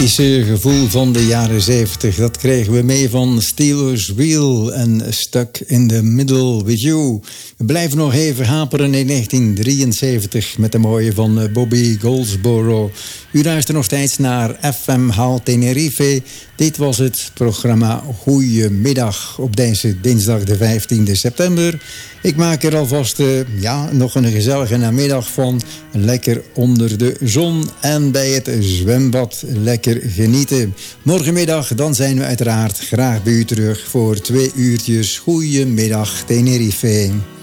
Gevoel van de jaren 70, dat kregen we mee van Steelers Wheel en Stuck in the Middle with You. We blijven nog even haperen in 1973 met de mooie van Bobby Goldsboro. U luistert nog steeds naar FM Haal Tenerife. Dit was het programma Goeiemiddag op deze dinsdag de 15e september. Ik maak er alvast nog een gezellige namiddag van. Lekker onder de zon en bij het zwembad lekker genieten. Morgenmiddag dan zijn we uiteraard graag bij u terug voor 2 uurtjes Goeiemiddag Tenerife.